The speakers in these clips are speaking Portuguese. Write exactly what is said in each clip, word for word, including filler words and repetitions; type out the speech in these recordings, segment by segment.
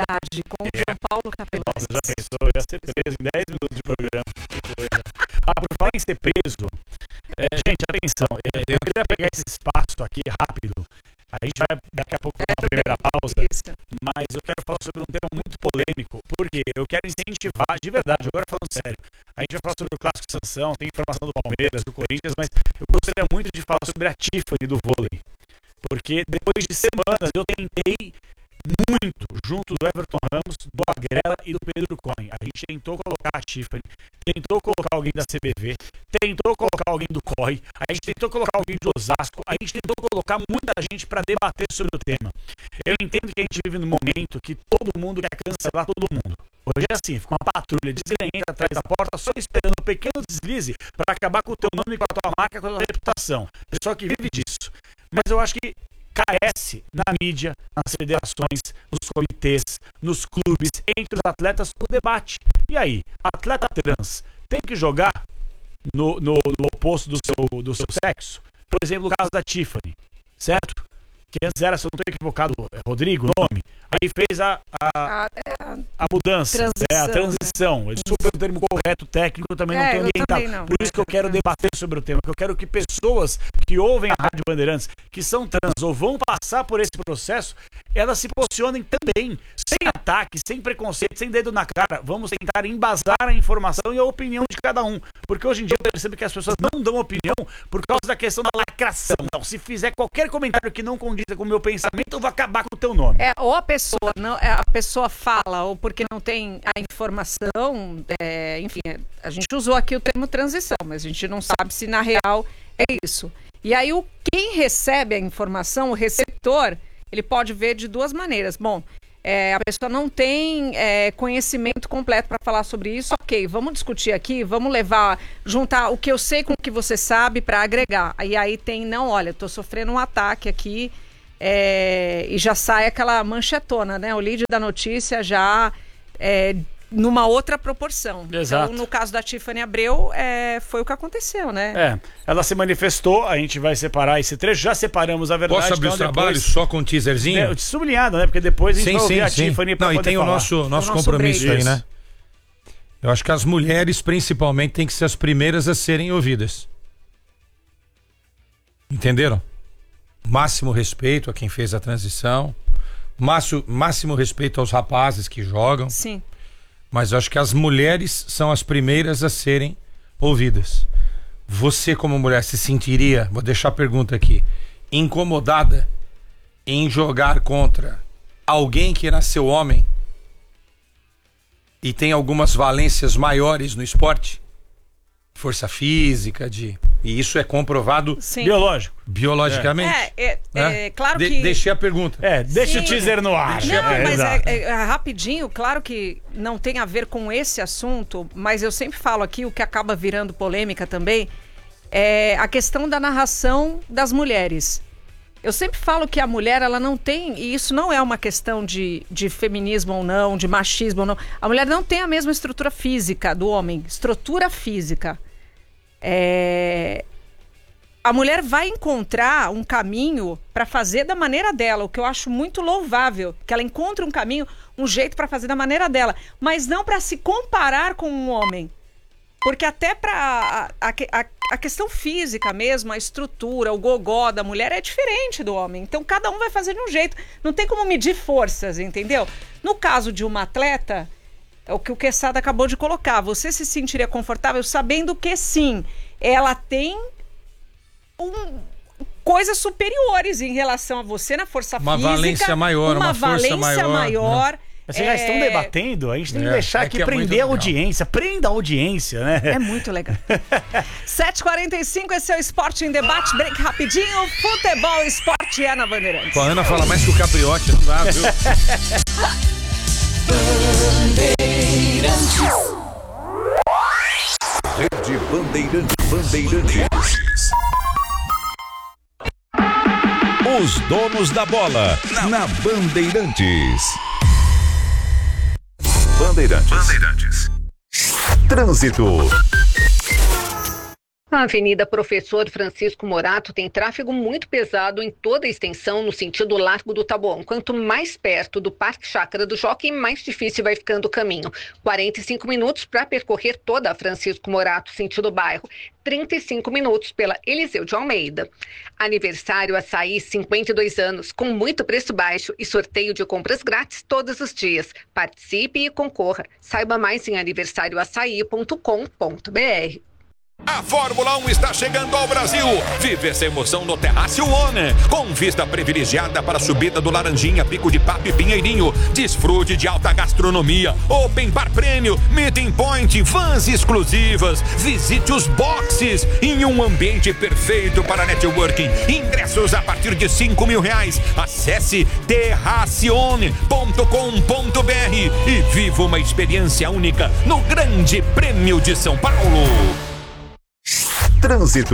Verdade, com o É. João Paulo Capelão. Nossa, já pensou? Eu ia ser preso em dez minutos de programa. Que coisa. Ah, por falar em ser preso, é, gente, atenção, é, eu queria pegar esse espaço aqui rápido. A gente vai daqui a pouco para a primeira pausa, Isso. mas eu quero falar sobre um tema muito polêmico, porque eu quero incentivar, de verdade, agora falando sério, a gente vai falar sobre o Clássico Sansão, tem informação do Palmeiras, do Corinthians, mas eu gostaria muito de falar sobre a Tiffany do vôlei, porque depois de semanas eu tentei muito, junto do Everton Ramos, do Agrela e do Pedro Cohen. A gente tentou colocar a Tiffany, tentou colocar alguém da C B V, tentou colocar alguém do C O I, a gente tentou colocar alguém de Osasco, a gente tentou colocar muita gente para debater sobre o tema. Eu entendo que a gente vive num momento que todo mundo quer cancelar todo mundo. Hoje é assim, fica uma patrulha desgrenhada atrás da porta só esperando um pequeno deslize para acabar com o teu nome, com a tua marca, com a tua reputação. Pessoal que vive disso. Mas eu acho que carece na mídia, nas federações, nos comitês, nos clubes, entre os atletas, o debate. E aí, atleta trans tem que jogar no, no, no oposto do seu, do seu sexo? Por exemplo, o caso da Tiffany, certo? Que antes era, se eu não estou equivocado, Rodrigo, o nome. Aí fez a, a, a mudança, transição, é, a transição. Né? Desculpa o termo correto técnico, também não é, estou ambientado. Por isso que eu quero debater sobre o tema, que eu quero que pessoas que ouvem a Rádio Bandeirantes, que são trans ou vão passar por esse processo, elas se posicionem também, sem ataque, sem preconceito, sem dedo na cara. Vamos tentar embasar a informação e a opinião de cada um. Porque hoje em dia eu percebo que as pessoas não dão opinião por causa da questão da lacração. Então, se fizer qualquer comentário que não condiz com o meu pensamento, eu vou acabar com o teu nome. É, ou a pessoa, não, a pessoa fala, ou porque não tem a informação, é, enfim, a gente usou aqui o termo transição, mas a gente não sabe se na real é isso. E aí, o, quem recebe a informação, o receptor, ele pode ver de duas maneiras. Bom, é, a pessoa não tem é, conhecimento completo para falar sobre isso, ok, vamos discutir aqui, vamos levar, juntar o que eu sei com o que você sabe para agregar. E aí tem, não, olha, estou sofrendo um ataque aqui, é, e já sai aquela manchetona, né? O lead da notícia já é, numa outra proporção. Exato. Então, no caso da Tiffany Abreu, é, foi o que aconteceu, né? É, ela se manifestou, a gente vai separar esse trecho, já separamos a verdade. Posso abrir então os trabalhos depois, só com um teaserzinho? É, sublinhado, né? Porque depois a gente sim, vai ouvir sim, a sim. Tiffany pra Não, e poder tem falar. o nosso, nosso, nosso compromisso break. aí, né? Eu acho que as mulheres, principalmente, têm que ser as primeiras a serem ouvidas. Entenderam? Máximo respeito a quem fez a transição. Máximo, máximo respeito aos rapazes que jogam. Sim. Mas eu acho que as mulheres são as primeiras a serem ouvidas. Você, como mulher, se sentiria, vou deixar a pergunta aqui, incomodada em jogar contra alguém que nasceu homem e tem algumas valências maiores no esporte? Força física, de... e isso é comprovado Sim. Biológico. biologicamente? É, é, é, É? claro De- que... Deixei a pergunta. É, deixa Sim. o teaser no ar. Não, É, mas exato. é, é, rapidinho, claro que não tem a ver com esse assunto, mas eu sempre falo aqui, o que acaba virando polêmica também, é a questão da narração das mulheres. Eu sempre falo que a mulher, ela não tem, e isso não é uma questão de, de feminismo ou não, de machismo ou não, a mulher não tem a mesma estrutura física do homem, estrutura física. É... A mulher vai encontrar um caminho para fazer da maneira dela, o que eu acho muito louvável, que ela encontre um caminho, um jeito para fazer da maneira dela, mas não para se comparar com um homem. Porque até para a, a, a questão física mesmo, a estrutura, o gogó da mulher é diferente do homem. Então cada um vai fazer de um jeito. Não tem como medir forças, entendeu? No caso de uma atleta, é o que o Quesada acabou de colocar. Você se sentiria confortável sabendo que sim, ela tem um, coisas superiores em relação a você na força Uma física. valência maior, uma força valência maior, maior. né? Vocês já estão debatendo, a gente tem que É, deixar é aqui que é muito prender a legal. audiência. Prenda a audiência, né? É muito legal. sete e quarenta e cinco, esse é o Esporte em Debate. Break rapidinho. Futebol, esporte é na Bandeirantes. Pô, a Ana fala mais que o Capriotti, não dá, viu? Rede Bandeirantes. Bandeirantes. Os donos da bola na Bandeirantes. Bandeirantes. Bandeirantes. Trânsito. A Avenida Professor Francisco Morato tem tráfego muito pesado em toda a extensão no sentido Largo do Taboão. Quanto mais perto do Parque Chácara do Jockey, mais difícil vai ficando o caminho. quarenta e cinco minutos para percorrer toda a Francisco Morato, sentido bairro. trinta e cinco minutos pela Eliseu de Almeida. Aniversário Açaí, cinquenta e dois anos, com muito preço baixo e sorteio de compras grátis todos os dias. Participe e concorra. Saiba mais em aniversário açaí ponto com ponto b r. A Fórmula um está chegando ao Brasil. Vive essa emoção no Terrácio One, com vista privilegiada para a subida do Laranjinha, Pico de Papo e Pinheirinho. Desfrute de alta gastronomia, open bar prêmio, meeting point, vans exclusivas. Visite os boxes em um ambiente perfeito para networking. Ingressos a partir de cinco mil reais. Acesse terracione ponto com ponto b r e viva uma experiência única no Grande Prêmio de São Paulo. Trânsito.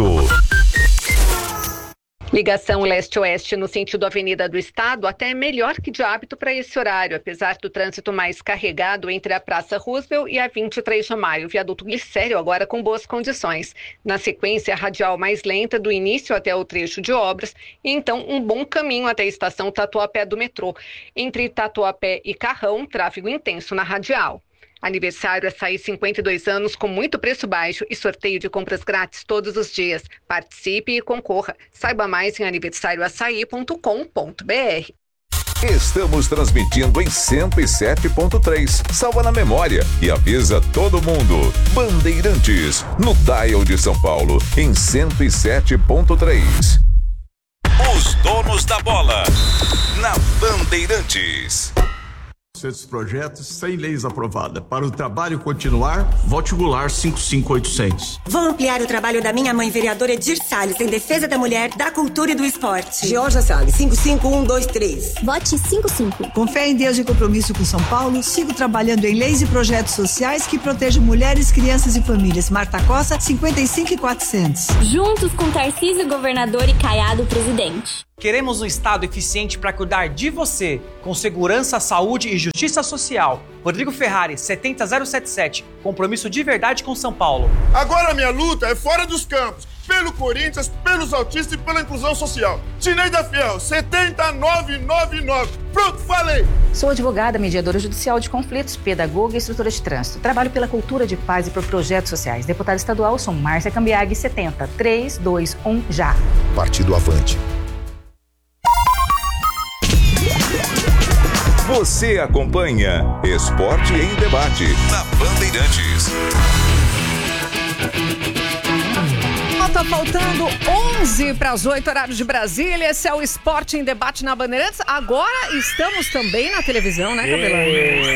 Ligação leste-oeste no sentido Avenida do Estado até é melhor que de hábito para esse horário, apesar do trânsito mais carregado entre a Praça Roosevelt e a vinte e três de maio. Viaduto Glicério agora com boas condições. Na sequência, a radial mais lenta do início até o trecho de obras e então um bom caminho até a estação Tatuapé do metrô. Entre Tatuapé e Carrão, tráfego intenso na radial. Aniversário Açaí, cinquenta e dois anos, com muito preço baixo e sorteio de compras grátis todos os dias. Participe e concorra. Saiba mais em aniversário açaí ponto com ponto b r. Estamos transmitindo em cento e sete ponto três. Salva na memória e avisa todo mundo. Bandeirantes, no dial de São Paulo, em cento e sete ponto três. Os donos da bola, na Bandeirantes. Esses projetos sem leis aprovadas. Para o trabalho continuar, vote Goulart cinco cinco oito zero zero. Vou ampliar o trabalho da minha mãe vereadora Edir Salles em defesa da mulher, da cultura e do esporte. Georgia Salles, cinco cinco um dois três. Vote cinco cinco. Com fé em Deus e compromisso com São Paulo, sigo trabalhando em leis e projetos sociais que protejam mulheres, crianças e famílias. Marta Costa, cinquenta e cinco e quatrocentos. Juntos com Tarcísio, governador, e Caiado, presidente. Queremos um Estado eficiente para cuidar de você, com segurança, saúde e justiça social. Rodrigo Ferrari, setenta zero setenta e sete. Compromisso de verdade com São Paulo. Agora minha luta é fora dos campos. Pelo Corinthians, pelos autistas e pela inclusão social. Tineida Fiel, setenta nove noventa e nove. Pronto, falei! Sou advogada, mediadora judicial de conflitos, pedagoga e instrutora de trânsito. Trabalho pela cultura de paz e por projetos sociais. Deputada estadual, sou Márcia Cambiag, setenta três dois um já. Partido Avante. Você acompanha Esporte em Debate na Bandeirantes. Tá faltando onze para as oito, horário de Brasília. Esse é o Esporte em Debate na Bandeirantes. Agora estamos também na televisão, né, Cabelão?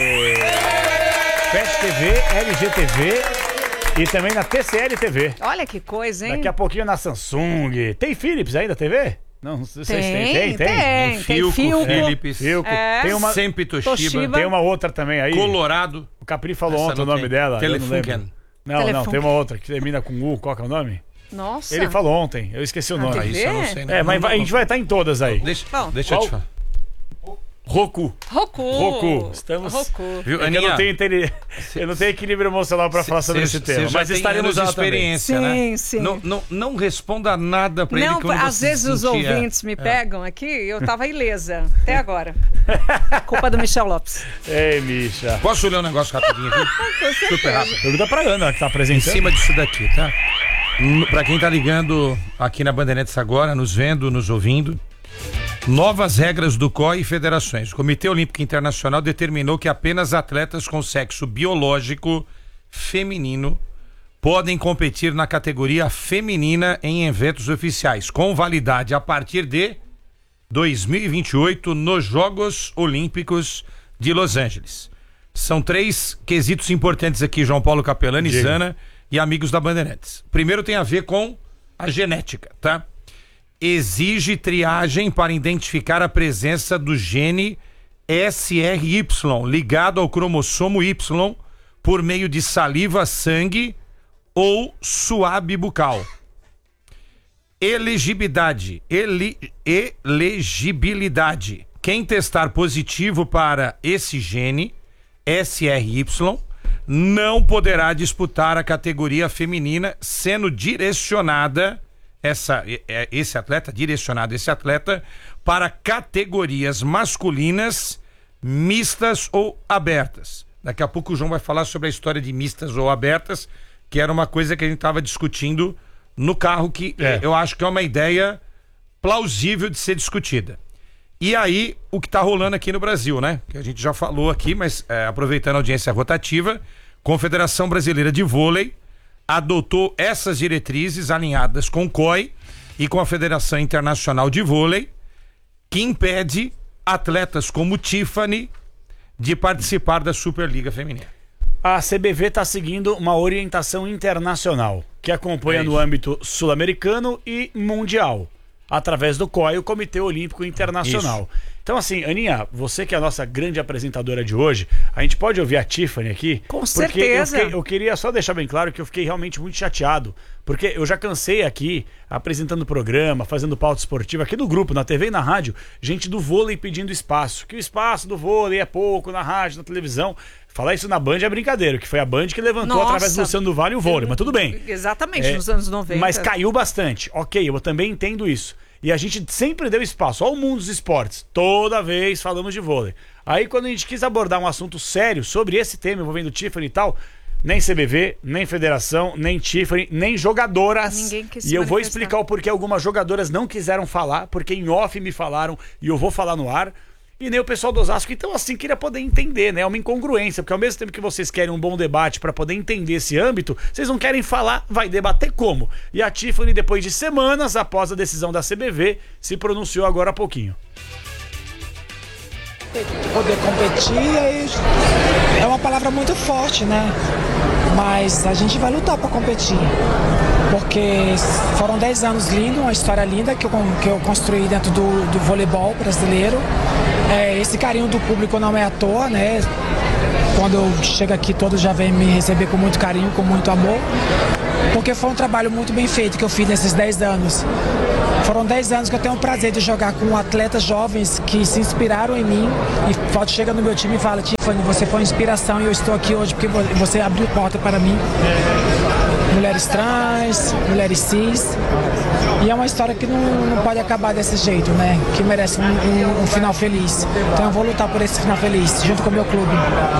P E S T V, L G T V e também na T C L T V. Olha que coisa, hein? Daqui a pouquinho na Samsung. Tem Philips aí da T V? Não, não sei se tem. Tem, tem. Tem, tem. Filco, Filco, Philips. Filco. É. Tem uma... Sempre Toshiba. Toshiba. Tem uma outra também aí. Colorado. O Capri falou Essa ontem o não nome tem. dela. Telefunken. Não, não, Telefunken. tem uma outra que termina com U. Qual que é o nome? Nossa. Ele falou ontem, eu esqueci o nome. Ah, Isso eu não sei. Não. É, mas Não, vai- a gente vai estar em todas aí. Deixa, Bom. deixa eu te falar. Roku. Roku. Roku. Estamos... Roku. Viu, É que eu, Aninha? não tenho intele- eu não tenho equilíbrio emocional para falar sobre Cê- esse tema, cê já mas tem estaremos anos lá de também. experiência, Sim, né? sim. Não, não, não responda nada pra ele Não, quando às você vezes se os sentir, é. ouvintes me pegam aqui e eu tava ilesa. Até agora. Culpa do Michel Lopes. Ei, Misha. Posso ler um negócio rapidinho aqui? Com certeza. Super rápido. Pergunta pra Ana, que tá Em apresentando. cima disso daqui, tá? N- Pra quem tá ligando aqui na Bandeirantes agora, nos vendo, nos ouvindo, novas regras do C O I e federações. O Comitê Olímpico Internacional determinou que apenas atletas com sexo biológico feminino podem competir na categoria feminina em eventos oficiais, com validade a partir de dois mil e vinte e oito nos Jogos Olímpicos de Los Angeles. São três quesitos importantes aqui, João Paulo Capelani, Diga. Zana e amigos da Bandeirantes. Primeiro tem a ver com a genética, tá? Exige triagem para identificar a presença do gene S R Y ligado ao cromossomo Y por meio de saliva, sangue ou suave bucal. Elegibilidade. Ele, elegibilidade. Quem testar positivo para esse gene S R Y não poderá disputar a categoria feminina, sendo direcionada essa, esse atleta, direcionado esse atleta para categorias masculinas, mistas ou abertas. Daqui a pouco o João vai falar sobre a história de mistas ou abertas, que era uma coisa que a gente estava discutindo no carro, que é. eu acho que é uma ideia plausível de ser discutida. E aí, o que está rolando aqui no Brasil, né? Que a gente já falou aqui, mas é, aproveitando a audiência rotativa, Confederação Brasileira de Vôlei adotou essas diretrizes alinhadas com o C O I e com a Federação Internacional de Vôlei, que impede atletas como Tiffany de participar da Superliga Feminina. A C B V está seguindo uma orientação internacional que acompanha é no âmbito sul-americano e mundial, através do C O I, o Comitê Olímpico Internacional. Isso. Então, assim, Aninha, você que é a nossa grande apresentadora de hoje, a gente pode ouvir a Tiffany aqui? Com certeza. Eu, fiquei, eu queria só deixar bem claro que eu fiquei realmente muito chateado, porque eu já cansei aqui, apresentando o programa, fazendo pauta esportiva, aqui no grupo, na T V e na rádio, gente do vôlei pedindo espaço, que o espaço do vôlei é pouco na rádio, na televisão. Falar isso na Band é brincadeira, que foi a Band que levantou Nossa. através do Luciano do Vale o vôlei, mas tudo bem. Exatamente, é, nos anos noventa. Mas caiu bastante. Ok, eu também entendo isso. E a gente sempre deu espaço ao mundo dos esportes. Toda vez falamos de vôlei. Aí quando a gente quis abordar um assunto sério sobre esse tema envolvendo Tiffany e tal, nem C B V, nem federação, nem Tiffany, nem jogadoras. Ninguém quis E eu vou explicar o porquê algumas jogadoras não quiseram falar, porque em off me falaram e eu vou falar no ar. E nem o pessoal do Osasco. Então, assim, queria poder entender, né? É uma incongruência, porque ao mesmo tempo que vocês querem um bom debate para poder entender esse âmbito, vocês não querem falar, vai debater como? E a Tiffany, depois de semanas após a decisão da C B V, se pronunciou agora há pouquinho. Poder competir é uma palavra muito forte, né? Mas a gente vai lutar para competir. Porque foram dez anos lindos, uma história linda que eu, que eu construí dentro do, do voleibol brasileiro. É, esse carinho do público não é à toa, né? Quando eu chego aqui, todos já vêm me receber com muito carinho, com muito amor. Porque foi um trabalho muito bem feito que eu fiz nesses dez anos. Foram dez anos que eu tenho o prazer de jogar com atletas jovens que se inspiraram em mim. E pode chegar no meu time e fala: Tiffany, você foi uma inspiração e eu estou aqui hoje porque você abriu porta para mim. Mulheres trans, mulheres cis. E é uma história que não, não pode acabar desse jeito, né? Que merece um, um, um final feliz. Então eu vou lutar por esse final feliz, junto com o meu clube.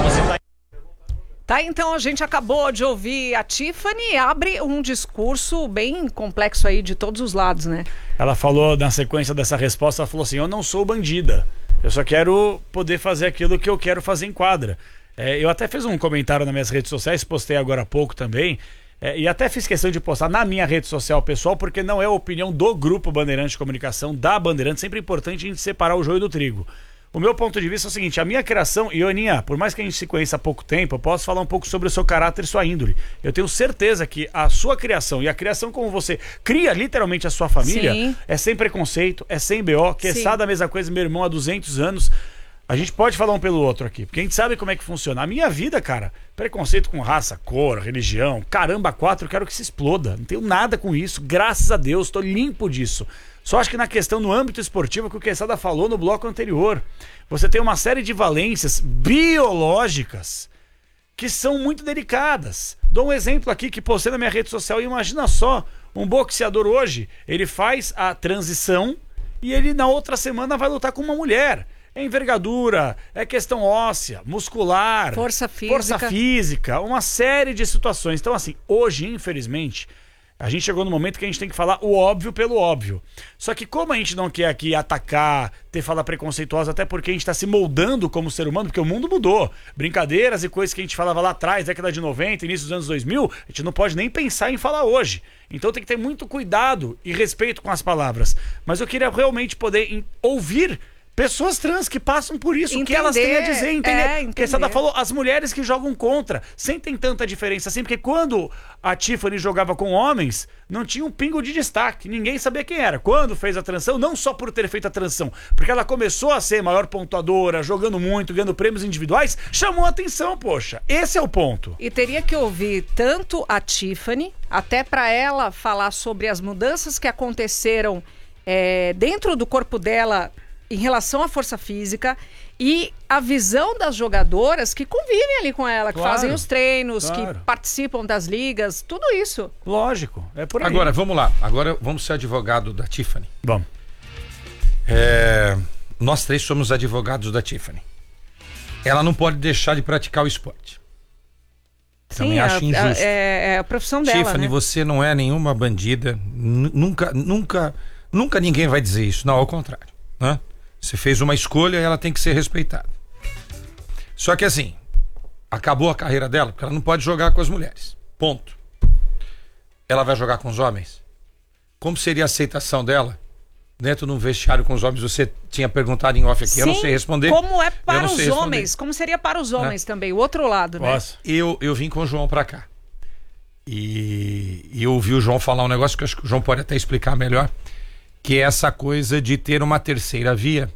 Tá, então a gente acabou de ouvir a Tiffany, abre um discurso bem complexo aí de todos os lados, né? Ela falou, na sequência dessa resposta, ela falou assim: eu não sou bandida, eu só quero poder fazer aquilo que eu quero fazer em quadra. É, eu até fiz um comentário nas minhas redes sociais, postei agora há pouco também, é, e até fiz questão de postar na minha rede social pessoal, porque não é a opinião do Grupo Bandeirantes de Comunicação, da Bandeirantes, sempre é importante a gente separar o joio do trigo. O meu ponto de vista é o seguinte: a minha criação, e Aninha, por mais que a gente se conheça há pouco tempo, eu posso falar um pouco sobre o seu caráter e sua índole. Eu tenho certeza que a sua criação e a criação como você cria literalmente a sua família, Sim. é sem preconceito, é sem B O, que sabe a mesma coisa, meu irmão há duzentos anos. A gente pode falar um pelo outro aqui, porque a gente sabe como é que funciona. A minha vida, cara, preconceito com raça, cor, religião, caramba, quatro, eu quero que se exploda. Não tenho nada com isso, graças a Deus, tô limpo disso. Só acho que na questão no âmbito esportivo, que o Quesada falou no bloco anterior, você tem uma série de valências biológicas que são muito delicadas. Dou um exemplo aqui que postei na minha rede social e imagina só, um boxeador hoje, ele faz a transição e ele na outra semana vai lutar com uma mulher. É envergadura, é questão óssea, muscular, força física. força física, uma série de situações. Então, assim, hoje, infelizmente, a gente chegou no momento que a gente tem que falar o óbvio pelo óbvio. Só que como a gente não quer aqui atacar, ter fala preconceituosa, até porque a gente está se moldando como ser humano, porque o mundo mudou. Brincadeiras e coisas que a gente falava lá atrás, década de noventa, início dos anos dois mil, a gente não pode nem pensar em falar hoje. Então tem que ter muito cuidado e respeito com as palavras. Mas eu queria realmente poder ouvir pessoas trans que passam por isso, o que elas têm a dizer, entender? É, porque a Sada falou, as mulheres que jogam contra, sentem tanta diferença assim, porque quando a Tiffany jogava com homens, não tinha um pingo de destaque, ninguém sabia quem era. Quando fez a transição, não só por ter feito a transição, porque ela começou a ser maior pontuadora, jogando muito, ganhando prêmios individuais, chamou a atenção, poxa, esse é o ponto. E teria que ouvir tanto a Tiffany, até para ela falar sobre as mudanças que aconteceram é, dentro do corpo dela, em relação à força física, E a visão das jogadoras que convivem ali com ela, que Claro, fazem os treinos, claro. que participam das ligas, tudo isso. Lógico, é por aí. Agora, vamos lá. Agora vamos ser advogado da Tiffany. Vamos. É, nós três somos advogados da Tiffany. Ela não pode deixar de praticar o esporte. Também Sim, acho a, injusto. a, é, é a profissão dela, Tiffany, né? você não é nenhuma bandida. N- Nunca, nunca, nunca ninguém vai dizer isso. Não, ao contrário, né? Você fez uma escolha e ela tem que ser respeitada. Só que assim, acabou a carreira dela, porque ela não pode jogar com as mulheres. Ponto. Ela vai jogar com os homens? Como seria a aceitação dela dentro de um vestiário com os homens? Você tinha perguntado em off aqui, Sim, eu não sei responder. como é Eu para não os sei responder. homens, como seria para os homens Né? também, o outro lado, né? Nossa. Eu, eu vim com o João pra cá. E, e eu ouvi o João falar um negócio que eu acho que o João pode até explicar melhor, que é essa coisa de ter uma terceira via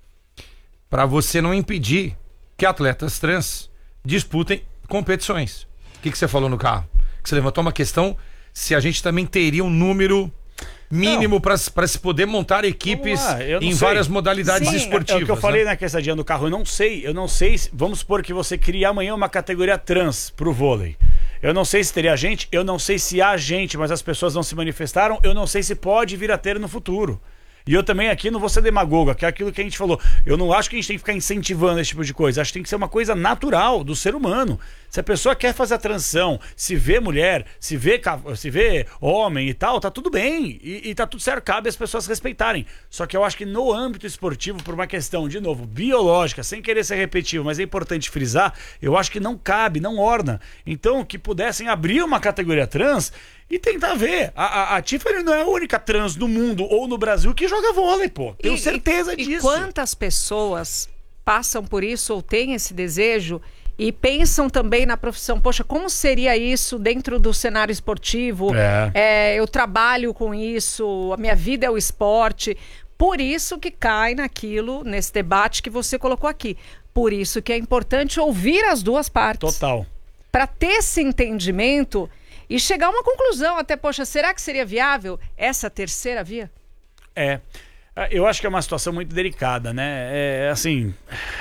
para você não impedir que atletas trans disputem competições. O que, que você falou no carro? Que você levantou uma questão se a gente também teria um número mínimo para se poder montar equipes Vamos lá, eu não em sei. várias modalidades Sim, esportivas. É o que eu falei né? na questão do carro. Eu não sei, eu não sei. se- Vamos supor que você cria amanhã uma categoria trans pro vôlei. Eu não sei se teria gente, eu não sei se há gente, mas as pessoas não se manifestaram. Eu não sei se pode vir a ter no futuro. E eu também aqui não vou ser demagoga, que é aquilo que a gente falou. Eu não acho que a gente tem que ficar incentivando esse tipo de coisa. Acho que tem que ser uma coisa natural do ser humano. Se a pessoa quer fazer a transição, se vê mulher, se vê, ca- se vê homem e tal, tá tudo bem. E, e tá tudo certo, cabe as pessoas respeitarem. Só que eu acho que no âmbito esportivo, por uma questão, de novo, biológica, sem querer ser repetitivo, mas é importante frisar, eu acho que não cabe, não orna. Então, que pudessem abrir uma categoria trans e tentar ver. A, a, a Tiffany não é a única trans no mundo ou no Brasil que joga vôlei, pô. Tenho E- certeza e, disso. E quantas pessoas passam por isso ou têm esse desejo e pensam também na profissão? Poxa, como seria isso dentro do cenário esportivo? É. É, eu trabalho com isso, a minha vida é o esporte. Por isso que cai naquilo, nesse debate que você colocou aqui. Por isso que é importante ouvir as duas partes. Total. Para ter esse entendimento e chegar a uma conclusão. Até, poxa, será que seria viável essa terceira via? É. Eu acho que é uma situação muito delicada, né? É assim.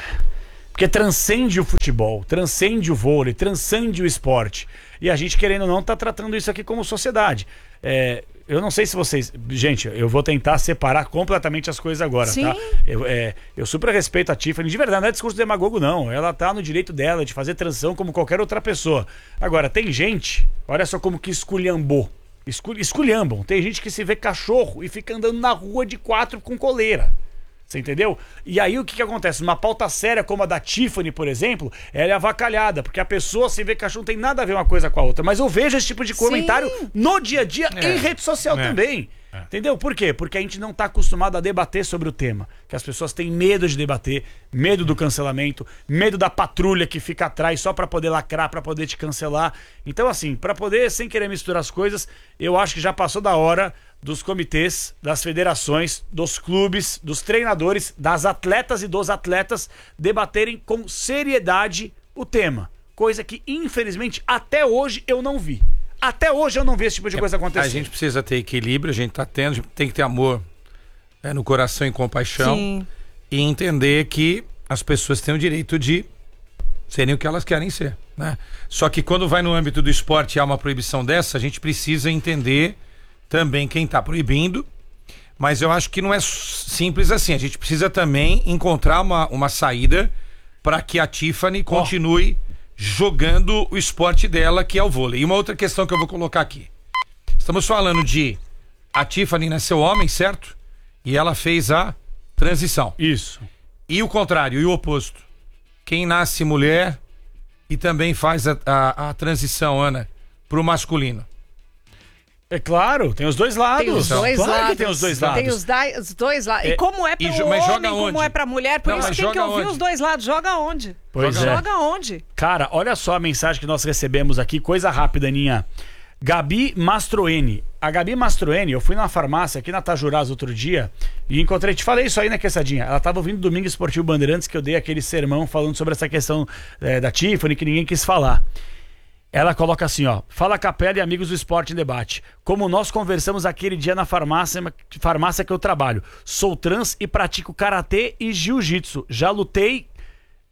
Porque transcende o futebol, transcende o vôlei, transcende o esporte. E a gente, querendo ou não, tá tratando isso aqui como sociedade. É, eu não sei se vocês... Gente, eu vou tentar separar completamente as coisas agora, Sim. tá? Eu, é, eu super respeito a Tiffany, de verdade, não é discurso demagogo, não. Ela tá no direito dela de fazer transição como qualquer outra pessoa. Agora, tem gente, olha só como que esculhambou. Escul- Esculhambam. Tem gente que se vê cachorro e fica andando na rua de quatro com coleira. Você entendeu? E aí o que, que acontece? Uma pauta séria como a da Tiffany, por exemplo, ela é avacalhada, porque a pessoa se vê cachorro não tem nada a ver uma coisa com a outra. Mas eu vejo esse tipo de comentário Sim. no dia a dia É. em rede social É. também. É. Entendeu? Por quê? Porque a gente não tá acostumado a debater sobre o tema. Que as pessoas têm medo de debater, medo do cancelamento, medo da patrulha que fica atrás só pra poder lacrar, pra poder te cancelar. Então, assim, pra poder, sem querer misturar as coisas, eu acho que já passou da hora dos comitês, das federações, dos clubes, dos treinadores, das atletas e dos atletas debaterem com seriedade o tema. Coisa que, infelizmente, até hoje eu não vi. Até hoje eu não vi esse tipo de coisa acontecer. A gente precisa ter equilíbrio, a gente tá tendo, a gente tem que ter amor, né, no coração e compaixão. Sim. E entender que as pessoas têm o direito de serem o que elas querem ser, né? Só que quando vai no âmbito do esporte e há uma proibição dessa, a gente precisa entender também quem está proibindo, mas eu acho que não é simples assim. A gente precisa também encontrar uma, uma saída para que a Tiffany continue jogando o esporte dela, que é o vôlei. E uma outra questão que eu vou colocar aqui. Estamos falando de a Tiffany nasceu homem, certo? E ela fez a transição. Isso. E o contrário, e o oposto. Quem nasce mulher e também faz a, a, a transição, Ana, para o masculino. É claro, tem os dois lados. Tem os dois claro lados. que tem os dois lados. Tem os, da- os dois lados. É, E como é para e o jo- mas joga homem, como onde? é para a mulher. Por Não, isso mas tem que joga ouvir onde? os dois lados. Joga onde? Pois joga é. Joga onde? Cara, olha só a mensagem que nós recebemos aqui, coisa rápida, Aninha. Gabi Mastroeni. A Gabi Mastroeni, eu fui na farmácia aqui na Tajurás outro dia e encontrei, te falei isso aí na Quesadinha. Ela tava ouvindo Domingo Esportivo Bandeirantes, que eu dei aquele sermão falando sobre essa questão é, da Tiffany, que ninguém quis falar. Ela coloca assim, ó: fala Capela e amigos do Esporte em Debate. Como nós conversamos aquele dia na farmácia, farmácia que eu trabalho. Sou trans e pratico karatê e jiu-jitsu. Já lutei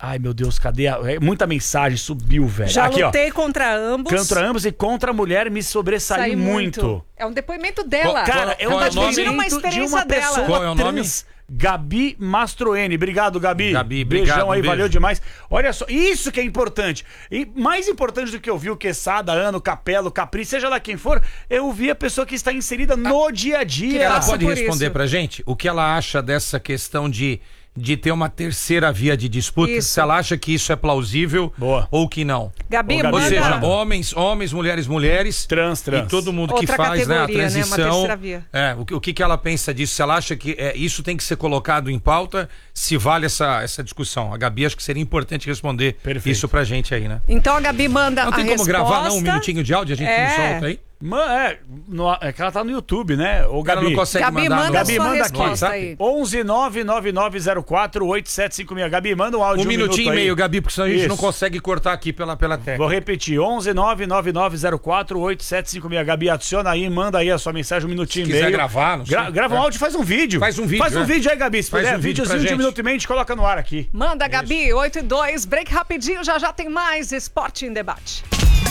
Ai, meu Deus, cadê? A... Muita mensagem, subiu, velho. Já Aqui, lutei ó. contra ambos. Contra ambos e contra a mulher me sobressaí muito. muito. É um depoimento dela. Cara, é um depoimento uma experiência de uma dela. pessoa Qual é o nome? trans. Gabi Mastroeni. Obrigado, Gabi. Gabi, Beijão obrigado, aí, um beijo. valeu demais. Olha só, isso que é importante. E mais importante do que ouvir o Quesada, Ano, Capelo, Capri, seja lá quem for, é ouvir a pessoa que está inserida no dia a dia. Ela pode por responder isso. pra gente o que ela acha dessa questão de, de ter uma terceira via de disputa, Isso. se ela acha que isso é plausível Boa. ou que não. Gabi, Ô, Gabi, Ou manda... seja, manda. homens, homens, mulheres, mulheres. Trans, trans. E todo mundo Outra que faz, né, a categoria, né, uma transição. terceira via. É, o, que- o que, que ela pensa disso? Se ela acha que é, isso tem que ser colocado em pauta, se vale essa, essa discussão. A Gabi acho que seria importante responder Perfeito. isso pra gente aí, né? Então a Gabi manda Não a tem como resposta. gravar, não? Um minutinho de áudio, a gente É. não solta aí? Mano, é, no- é que ela tá no YouTube, né? Ô, Ela Gabi. não consegue Gabi, mandar manda no- a Gabi, sua manda resposta aqui. aí. onze nove nove nove zero quatro oito sete cinco seis. Gabi, manda um áudio Um de minutinho e minuto aí. meio, Gabi, porque senão a gente Isso. não consegue cortar aqui pela, pela tecla. Vou repetir, onze nove nove nove zero quatro oito sete cinco seis. Gabi, adiciona aí, manda aí a sua mensagem, um minutinho Se e quiser meio. gravar, não sei. Gra- grava um É. áudio e faz um vídeo. Faz um vídeo, Faz um é. vídeo aí, Gabi. Se Faz puder, um vídeo pra videozinho de gente. um minuto e meio, a gente coloca no ar aqui. Manda, Gabi, oito e dois, break rapidinho, já já tem mais Esporte em Debate.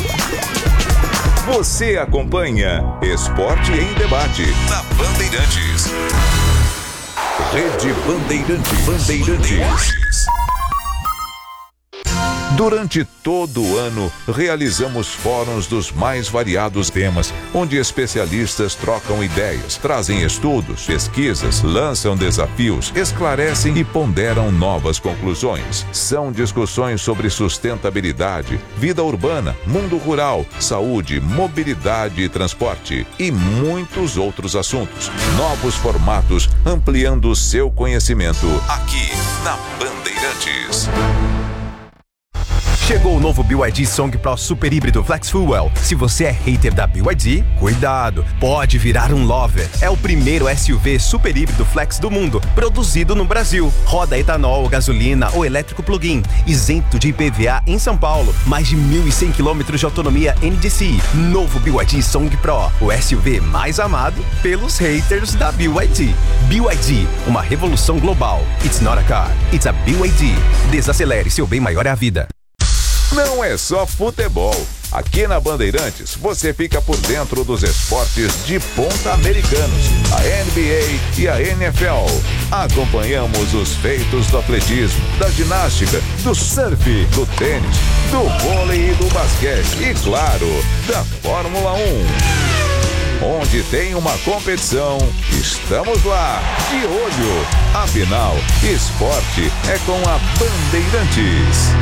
Você acompanha Esporte em Debate na Bandeirantes. Rede Bandeirantes. Bandeirantes. Durante todo o ano, realizamos fóruns dos mais variados temas, onde especialistas trocam ideias, trazem estudos, pesquisas, lançam desafios, esclarecem e ponderam novas conclusões. São discussões sobre sustentabilidade, vida urbana, mundo rural, saúde, mobilidade e transporte e muitos outros assuntos. Novos formatos ampliando o seu conhecimento aqui na Bandeirantes. Chegou o novo B Y D Song Pro Super Híbrido Flex Fuel. Se você é hater da B Y D, cuidado, pode virar um lover. É o primeiro S U V super híbrido flex do mundo, produzido no Brasil. Roda etanol, gasolina ou elétrico plug-in, isento de I P V A em São Paulo. Mais de mil e cem quilômetros de autonomia N D C I. Novo B Y D Song Pro, o S U V mais amado pelos haters da B Y D. B Y D, uma revolução global. It's not a car, it's a B Y D. Desacelere, seu bem maior é a vida. Não é só futebol. Aqui na Bandeirantes, você fica por dentro dos esportes de ponta americanos, a N B A e a N F L. Acompanhamos os feitos do atletismo, da ginástica, do surf, do tênis, do vôlei e do basquete e, claro, da Fórmula um. Onde tem uma competição, estamos lá, de olho. Afinal, esporte é com a Bandeirantes.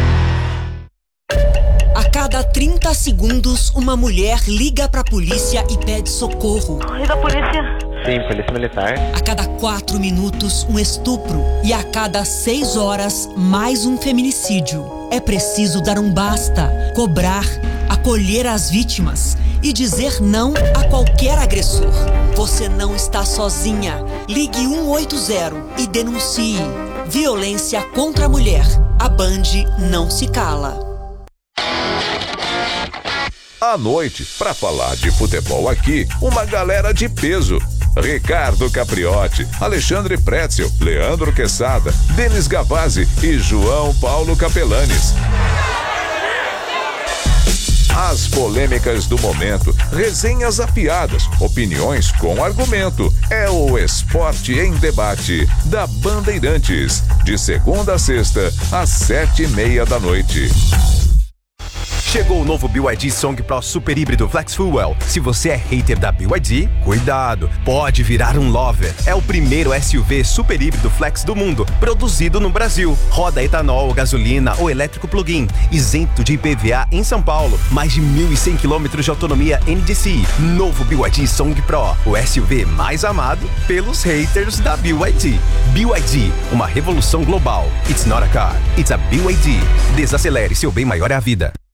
A cada trinta segundos, uma mulher liga pra polícia e pede socorro. Liga a polícia. Sim, polícia militar. A cada quatro minutos, um estupro. E a cada seis horas, mais um feminicídio. É preciso dar um basta, cobrar, acolher as vítimas e dizer não a qualquer agressor. Você não está sozinha. Ligue um oito zero e denuncie. Violência contra a mulher. A Band não se cala. À noite, para falar de futebol aqui, uma galera de peso. Ricardo Capriotti, Alexandre Pretzel, Leandro Quesada, Denis Gavazzi e João Paulo Capelanes. As polêmicas do momento, resenhas afiadas, opiniões com argumento. É o Esporte em Debate da Bandeirantes, de segunda a sexta, às sete e meia da noite. Chegou o novo B Y D Song Pro Super Híbrido Flex Fuel. Se você é hater da B Y D, cuidado, pode virar um lover. É o primeiro S U V super híbrido flex do mundo, produzido no Brasil. Roda etanol, gasolina ou elétrico plug-in, isento de I P V A em São Paulo. Mais de mil e cem quilômetros de autonomia N D C I. Novo B Y D Song Pro, o S U V mais amado pelos haters da B Y D. B Y D, uma revolução global. It's not a car, it's a B Y D. Desacelere, seu bem maior é a vida.